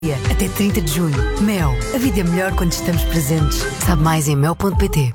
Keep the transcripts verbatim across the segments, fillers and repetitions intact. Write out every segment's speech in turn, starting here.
Até trinta de junho. Mel, a vida é melhor quando estamos presentes. Sabe mais em mel ponto pt.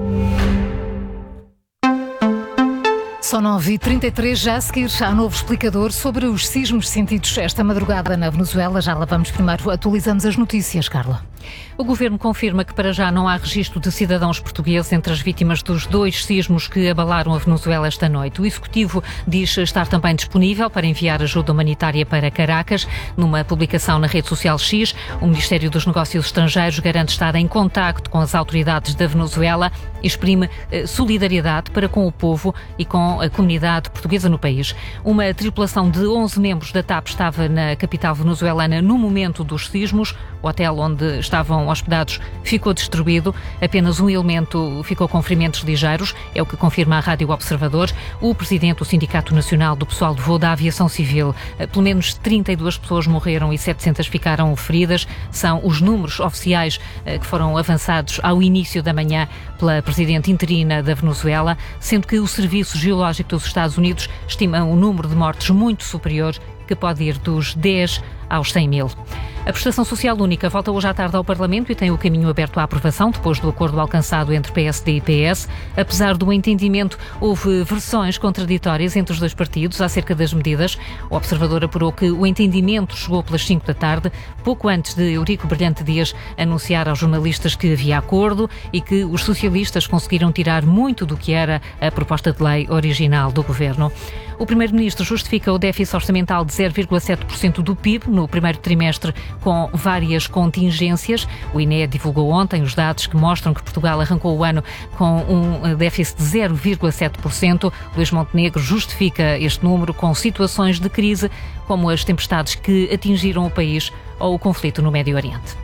São nove e trinta e três, já a seguir há novo explicador sobre os sismos sentidos esta madrugada na Venezuela. Já lá vamos, primeiro atualizamos as notícias, Carla. O Governo confirma que para já não há registro de cidadãos portugueses entre as vítimas dos dois sismos que abalaram a Venezuela esta noite. O Executivo diz estar também disponível para enviar ajuda humanitária para Caracas. Numa publicação na rede social X, o Ministério dos Negócios Estrangeiros garante estar em contacto com as autoridades da Venezuela e exprime eh, solidariedade para com o povo e com a comunidade portuguesa no país. Uma tripulação de onze membros da TAP estava na capital venezuelana no momento dos sismos. O hotel onde estavam hospedados ficou destruído. Apenas um elemento ficou com ferimentos ligeiros, é o que confirma a Rádio Observador. O presidente do Sindicato Nacional do Pessoal de Voo da Aviação Civil. Pelo menos trinta e duas pessoas morreram e setecentas ficaram feridas. São os números oficiais que foram avançados ao início da manhã pela presidente interina da Venezuela, sendo que o Serviço Geológico dos Estados Unidos estima um número de mortes muito superior, que pode ir dos dez aos cem mil. A Prestação Social Única volta hoje à tarde ao Parlamento e tem o caminho aberto à aprovação, depois do acordo alcançado entre P S D e P S. Apesar do entendimento, houve versões contraditórias entre os dois partidos acerca das medidas. O Observador apurou que o entendimento chegou pelas cinco da tarde, pouco antes de Eurico Brilhante Dias anunciar aos jornalistas que havia acordo e que os socialistas conseguiram tirar muito do que era a proposta de lei original do Governo. O Primeiro-Ministro justifica o déficit orçamental de zero vírgula sete por cento do P I B no primeiro trimestre com várias contingências. O I N E divulgou ontem os dados que mostram que Portugal arrancou o ano com um déficit de zero vírgula sete por cento. Luís Montenegro justifica este número com situações de crise, como as tempestades que atingiram o país ou o conflito no Médio Oriente.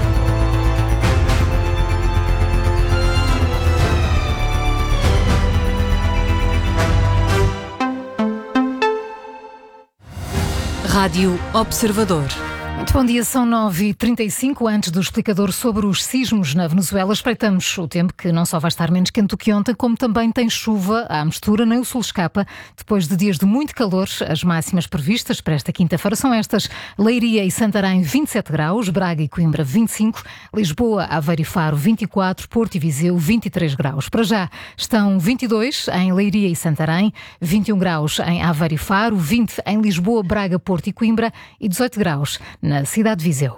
Rádio Observador. Muito bom dia, são nove e trinta e cinco. Antes do explicador sobre os sismos na Venezuela, espreitamos o tempo, que não só vai estar menos quente do que ontem, como também tem chuva à mistura, nem o sol escapa. Depois de dias de muito calor, as máximas previstas para esta quinta-feira são estas: Leiria e Santarém vinte e sete graus, Braga e Coimbra vinte e cinco, Lisboa, Aveiro e Faro vinte e quatro, Porto e Viseu vinte e três graus. Para já estão vinte e dois em Leiria e Santarém, vinte e um graus em Aveiro e Faro, vinte em Lisboa, Braga, Porto e Coimbra e dezoito graus na cidade de Viseu.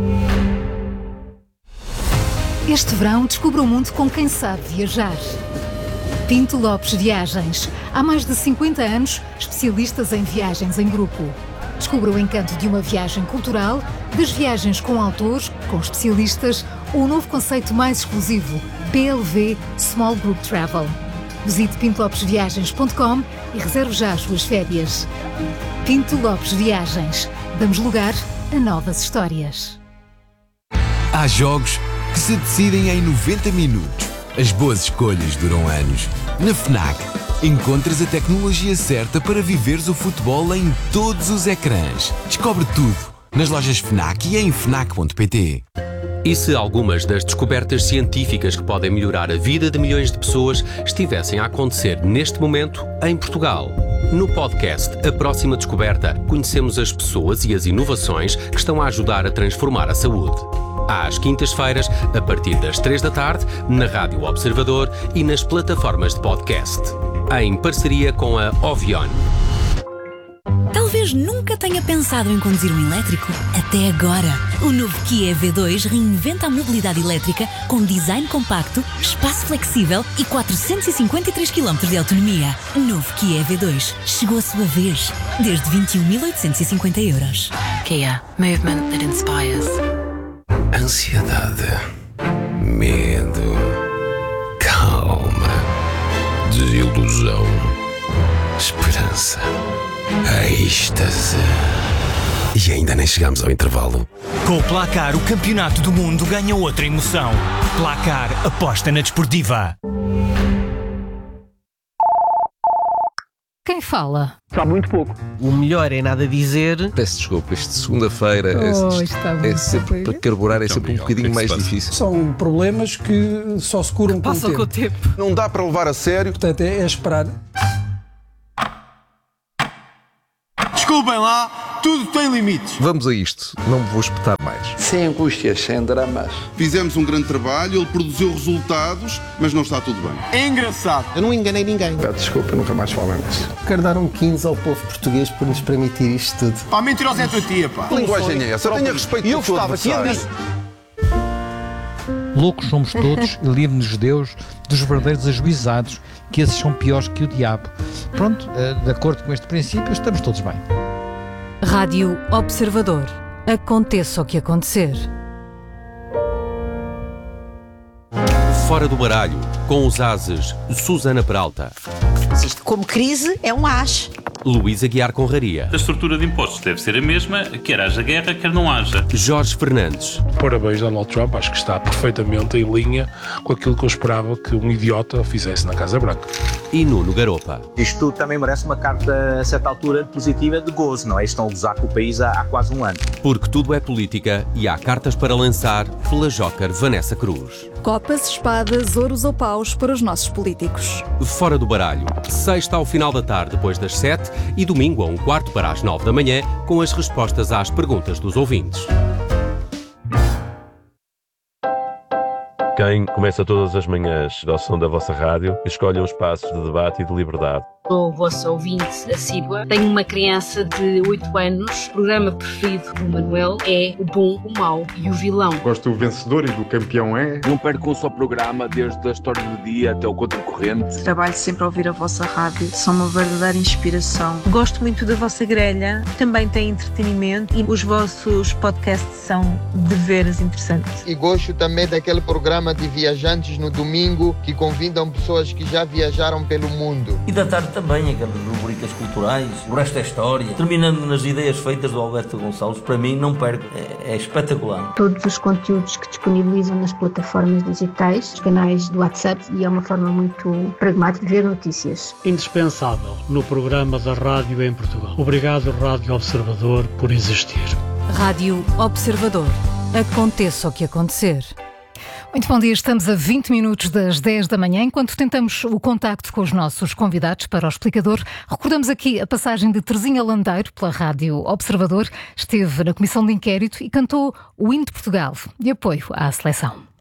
Este verão descubra o mundo com quem sabe viajar. Pinto Lopes Viagens. Há mais de cinquenta anos, especialistas em viagens em grupo. Descubra o encanto de uma viagem cultural, das viagens com autores, com especialistas, ou o novo conceito mais exclusivo, B L V Small Group Travel. Visite pinto lopes viagens ponto com e reserve já as suas férias. Pinto Lopes Viagens. Damos lugar a novas histórias. Há jogos que se decidem em noventa minutos. As boas escolhas duram anos. Na FNAC, encontras a tecnologia certa para viveres o futebol em todos os ecrãs. Descobre tudo nas lojas FNAC e em fnac ponto pt. E se algumas das descobertas científicas que podem melhorar a vida de milhões de pessoas estivessem a acontecer neste momento em Portugal? No podcast A Próxima Descoberta, conhecemos as pessoas e as inovações que estão a ajudar a transformar a saúde. Às quintas-feiras, a partir das três da tarde, na Rádio Observador e nas plataformas de podcast. Em parceria com a Ovion. Talvez nunca tenha pensado em conduzir um elétrico. Até agora. O novo Kia E V dois reinventa a mobilidade elétrica com design compacto, espaço flexível e quatrocentos e cinquenta e três quilómetros de autonomia. Novo Kia E V dois. Chegou a sua vez. Desde vinte e um mil oitocentos e cinquenta euros. Kia. Movement that inspires. Ansiedade. Medo. Calma. Desilusão. Esperança. Êxtase. E ainda nem chegamos ao intervalo. Com o Placar, o campeonato do mundo ganha outra emoção. Placar, aposta na desportiva. Quem fala? Sabe muito pouco. O melhor é nada dizer. Peço desculpa, isto de segunda-feira Oh, é, está é muito sempre, para carburar é sempre um bocadinho mais difícil. São problemas que só se curam com o tempo. com o tempo. Não dá para levar a sério. Portanto, é, é esperar. Desculpem lá, Tudo tem limites. Vamos a isto, não me vou espetar mais. Sem angústias, sem dramas. Fizemos um grande trabalho, ele produziu resultados, mas não está tudo bem. É engraçado. Eu não enganei ninguém. Peço desculpa, nunca mais falo nisso. Quero dar um quinze ao povo português por nos permitir isto tudo. Pá, mentirosa é a tua tia, pá. Que linguagem é essa? Tenha respeito por todo. Eu gostava que ele disse. Loucos somos todos e livre-nos Deus dos verdadeiros ajuizados, que esses são piores que o diabo. Pronto, de acordo com este princípio, estamos todos bem. Rádio Observador. Aconteça o que acontecer. Fora do baralho, com os ases Susana Peralta. Isto como crise é um as. Luís Aguiar Conraria. A estrutura de impostos deve ser a mesma, quer haja guerra, quer não haja. Jorge Fernandes. Parabéns, Donald Trump. Acho que está perfeitamente em linha com aquilo que eu esperava que um idiota fizesse na Casa Branca. E Nuno Garopa. Isto também merece uma carta, a certa altura, positiva de gozo, não é? Estão a gozar com o país há, há quase um ano. Porque tudo é política e há cartas para lançar pela joker Vanessa Cruz. Copas, espadas, ouros ou paus para os nossos políticos. Fora do baralho. Sexta ao final da tarde, depois das sete, e domingo a um quarto para as nove da manhã, com as respostas às perguntas dos ouvintes. Quem começa todas as manhãs ao som da vossa rádio, escolhe os espaços de debate e de liberdade. Sou vossa ouvinte assídua. Tenho uma criança de oito anos. O programa preferido do Manuel é o bom, o mau e o vilão. Gosto do vencedor e do campeão é. Não perco um só programa, desde a história do dia até o contracorrente. Trabalho sempre a ouvir a vossa rádio. São uma verdadeira inspiração. Gosto muito da vossa grelha. Também tem entretenimento e os vossos podcasts são de veras interessantes. E gosto também daquele programa de viajantes no domingo que convidam pessoas que já viajaram pelo mundo. E da tarde também aquelas rubricas culturais, o resto é história, terminando nas ideias feitas do Alberto Gonçalves, para mim não perco, é, é espetacular. Todos os conteúdos que disponibilizam nas plataformas digitais, os canais do WhatsApp, e é uma forma muito pragmática de ver notícias. Indispensável no programa da rádio em Portugal. Obrigado, Rádio Observador, por existir. Rádio Observador. Aconteça o que acontecer. Muito bom dia, estamos a vinte minutos das dez da manhã. Enquanto tentamos o contacto com os nossos convidados para o explicador, recordamos aqui a passagem de Terezinha Landeiro pela Rádio Observador. Esteve na Comissão de Inquérito e cantou o hino de Portugal, de apoio à seleção.